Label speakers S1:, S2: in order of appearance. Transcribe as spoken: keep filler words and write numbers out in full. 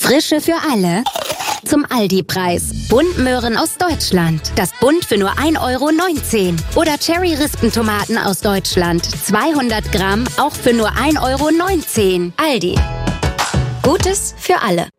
S1: Frische für alle zum Aldi-Preis. Buntmöhren aus Deutschland. Das Bunt für nur ein Euro neunzehn. Oder Cherry-Rispentomaten aus Deutschland. zweihundert Gramm, auch für nur ein Euro neunzehn. Aldi. Gutes für alle.